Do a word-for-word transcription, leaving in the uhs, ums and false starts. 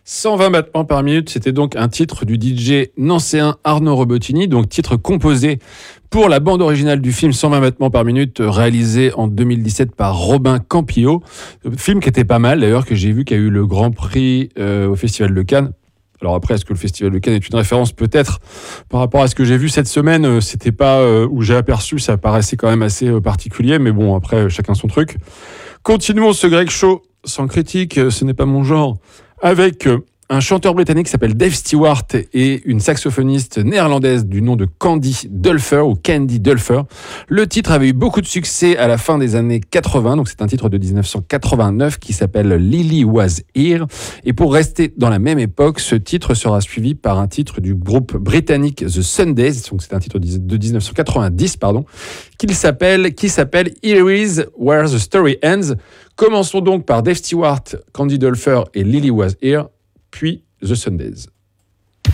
cent vingt battements par minute, c'était donc un titre du D J nancéen Arnaud Robotini, donc titre composé pour la bande originale du film cent vingt battements par minute, réalisé en deux mille dix-sept par Robin Campillo. Film qui était pas mal d'ailleurs, que j'ai vu, qui a eu le Grand Prix euh, au Festival de Cannes. Alors après, est-ce que le Festival de Cannes est une référence? Peut-être. Par rapport à ce que j'ai vu cette semaine, euh, c'était pas euh, où j'ai aperçu, ça paraissait quand même assez euh, particulier, mais bon, après, euh, chacun son truc. Continuons ce Greg Show sans critique, euh, ce n'est pas mon genre, avec euh, un chanteur britannique qui s'appelle Dave Stewart et une saxophoniste néerlandaise du nom de Candy Dulfer ou Candy Dulfer. Le titre avait eu beaucoup de succès à la fin des années quatre-vingts, donc c'est un titre de dix-neuf cent quatre-vingt-neuf qui s'appelle Lily Was Here. Et pour rester dans la même époque, ce titre sera suivi par un titre du groupe britannique The Sundays, donc c'est un titre de dix-neuf cent quatre-vingt-dix, pardon, qui s'appelle, qui s'appelle Here Is Where the Story Ends. Commençons donc par Dave Stewart, Candy Dulfer et Lily Was Here, puis The Sundays.